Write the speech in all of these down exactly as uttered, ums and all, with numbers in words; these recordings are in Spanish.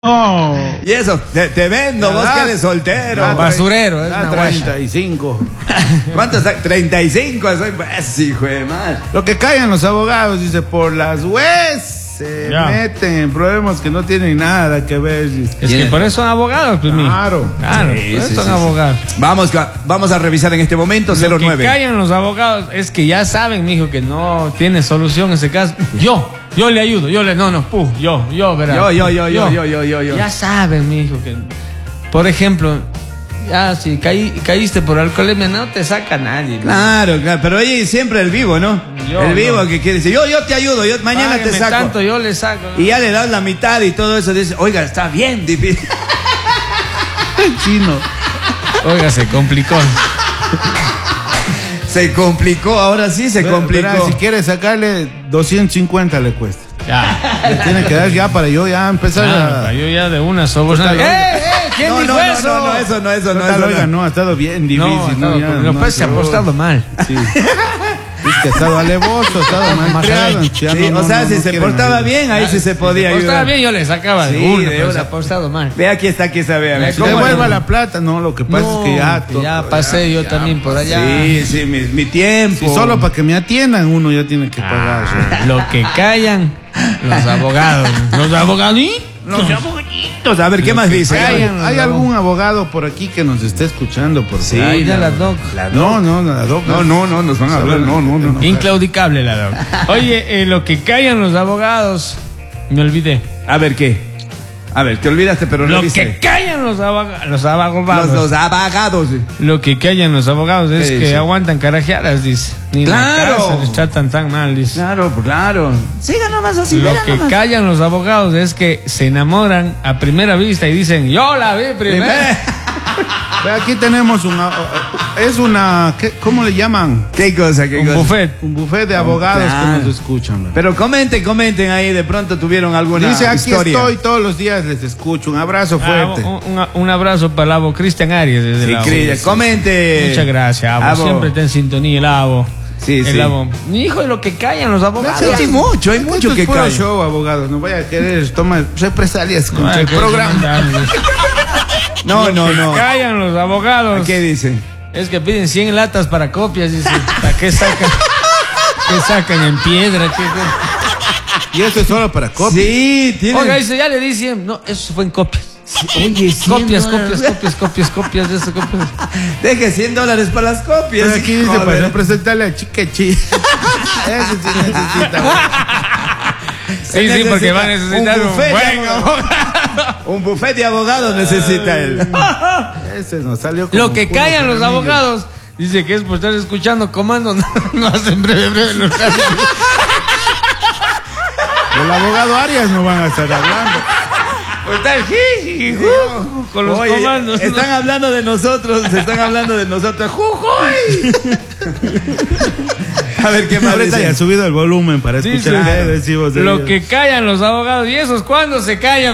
Oh. Y eso, te, te vendo, vos que eres soltero. Ah, basurero, es una treinta y cinco. ¿Cuántos? treinta y cinco, soy pues, hijo de madre. Lo que callan los abogados, dice, por las webs se Ya. meten en problemas que no tienen nada que ver. Dice. Es que por eso son abogados, pues, mi. Claro. Claro, Sí, por eso sí, son sí, abogados. Vamos, ca- vamos a revisar en este momento cero Lo que nueve. callan los abogados es que ya saben, mijo, que no tiene solución ese caso. Yo, yo le ayudo, yo le, no, no, puh, yo, yo, verá. Yo, yo, yo, yo, yo, yo, yo, yo. Ya saben, mijo, que, por ejemplo, ya si caí, caíste por alcoholemia, no te saca nadie. ¿no? Claro, claro, pero ahí siempre el vivo, ¿no? Yo, el vivo no. que quiere decir, yo, yo te ayudo, yo mañana Págueme te saco. tanto, yo le saco. ¿no? Y ya le das la mitad y todo eso, dice, oiga, está bien difícil. Chino. Oiga, se complicó. Se complicó, ahora sí se Verá, complicó. verá, si quieres sacarle doscientos cincuenta le cuesta. Ya. Le tiene que dar ya para yo ya empezar Ah, a... yo ya de una sobo. Total, ¡Eh, eh! ¿Quién no, dijo no, no, eso? no, no, eso no, eso no, Total, eso oiga, no. no, ha estado bien difícil. No, No, no, ya, lo no, pues se ha yo- apostado mal. Sí. Es que ha estado alevoso, ha estado malcriado. ya Sí, no, o no, sea, no, si no se quieren portaba ayudar. bien, ahí sí se podía Pues estaba ayudar. bien, yo le sacaba de Sí, una, de pero una. se ha apostado mal. Ve, aquí está, aquí está, vea, vea. Le ¿Cómo Devuelva es? la plata, no, lo que pasa es que ya... Que ya pasé yo también por allá. Sí, sí, mi, mi tiempo. Si solo para que me atiendan uno ya tiene que pagar. Ah, lo que callan los abogados. Los abogados. Los abogaditos. A ver, ¿qué más dice? callan. ¿Hay algún abogado por aquí que nos esté escuchando? Por Sí, favor? Ahí de la doc. La doc. No, no, no, la doc. No, no, no, nos van a hablar. No, no, no. no. Inclaudicable la doc. Oye, eh, lo que callan los abogados. Me olvidé. A ver, ¿qué? A ver, te olvidaste, pero Lo revisa. que callan los, aboga- los abogados. Los, los abogados. Lo que callan los abogados es ¿Qué que dice? aguantan carajeadas, dice. Ni la ¡Claro! casa les tratan tan mal, dice. Claro, claro. Siga nomás así, Lo verá que nomás. callan los abogados es que se enamoran a primera vista y dicen, yo la vi primero. Ve, aquí tenemos una... Es una... ¿qué- ¿Cómo le llaman? ¿Qué cosa, qué Un cosa? buffet. Un buffet de abogados Claro. que nos escuchan. ¿verdad? Pero comenten, comenten ahí, de pronto tuvieron alguna Dice, aquí historia. estoy todos los días, les escucho. Un abrazo Ah, fuerte. un, un- un abrazo para el abo Cristian Arias desde Sí, el abo. Crilla, comente. Muchas gracias, abo. Abo. Siempre está en sintonía el abo. Sí, el sí. abo. Mi hijo, de lo que callan los abogados. Sí, hay mucho, hay mucho Esto que es puro callan. show, abogados. No vaya a querer tomar represalias No, contra hay el que programa. mandarles. No, Lo no, que no. callan los abogados. ¿Qué dice? Es que piden cien latas para copias, dice. ¿Para qué sacan? ¿Qué sacan en piedra? ¿Qué, qué? Y esto es solo para copias. Sí, tiene. Oiga, dice, ya le di cien. No, eso fue en copias. Oye, cien Copias, dólares. copias, copias, copias, copias de eso, copias. Deje cien dólares para las copias. Pero aquí dice Joder. para representarle a Chiquechi. Ese sí necesita. Sí, sí, porque va a necesitar un, buffet de buen abogados. Un buffet de abogados necesita él. Ese nos salió como Lo que puro callan los caramillo. abogados. Dice que es por estar escuchando comando. No, no hacen breve, breve. Los El abogado Arias no van a estar hablando. por estar jiji, ju, con los Oye, comandos. están hablando de nosotros, están hablando de nosotros. ¡Jujuy! A ver qué más Ahorita ya ha dicen. subido el volumen para Sí, escuchar sí. qué decimos de Lo ellos. que callan los abogados. ¿Y esos cuándo se callan?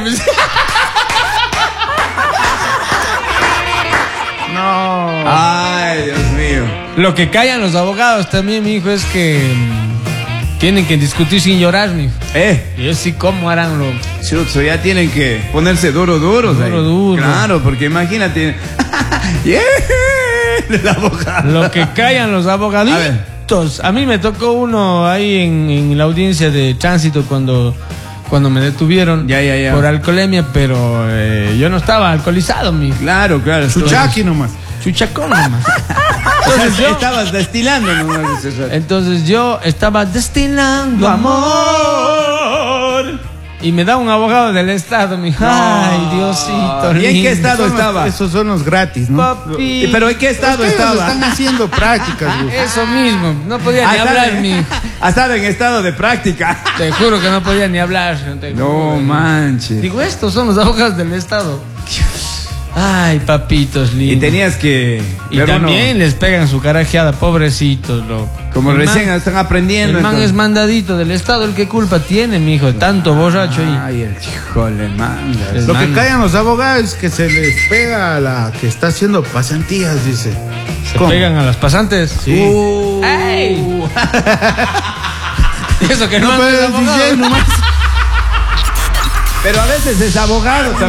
No. Ay, Dios mío. Lo que callan los abogados también, mi hijo, es que mm, tienen que discutir sin llorar, mi hijo. Eh, Y así, ¿cómo harán lo? Chutzo, ya tienen que ponerse duro, duros. ahí. Duro, duro. Claro, porque imagínate. Yeah, el abogado. Lo que callan los abogaditos. A, mí me tocó uno ahí en, en la audiencia de tránsito cuando, cuando me detuvieron Ya, ya, ya. por alcoholemia, pero eh, yo no estaba alcoholizado, mi hijo. Claro, claro. Chuchaki nomás. Chuchacón nomás. O sea, Entonces yo, estabas destilando nomás ese rato. entonces yo estaba destilando amor. Y me da un abogado del estado, mi hijo. Ay, Diosito. ¿Y en qué lindo. estado Son los- estaba? Esos son los gratis, ¿no? Papi. ¿Y ¿Pero en qué estado Ustedes estaba? están haciendo prácticas, güey. Eso mismo. No podía Ah, ni estaba hablar, en- mi hijo. ah, estaba en estado de práctica. Te juro que no podía ni hablar. te No juro. manches. Digo, estos son los abogados del Estado. Ay, papitos Y lindos. tenías que. Y ver uno- también les pegan su carajeada, pobrecitos, loco. Como El recién man- están aprendiendo. El man entonces. es mandadito del Estado, el que culpa tiene, mi hijo. Tanto borracho ahí. Ay, el chico le manda. Les Lo que manda. callan los abogados es que se les pega a la que está haciendo pasantías, dice. Se ¿Cómo? pegan a las pasantes. Sí. Uh, ¡Ey! Y eso que no, No, antes pero de el abogado. D J nomás. Pero a veces es abogado también.